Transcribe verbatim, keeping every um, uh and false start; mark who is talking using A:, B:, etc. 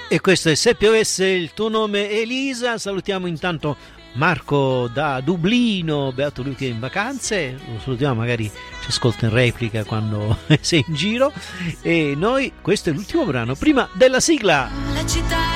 A: E questo è Se piovesse il tuo nome Elisa. Salutiamo intanto Marco da Dublino, beato lui che è in vacanze, lo salutiamo, magari ci ascolta in replica quando sei in giro. E noi, questo è l'ultimo brano prima della sigla.
B: La città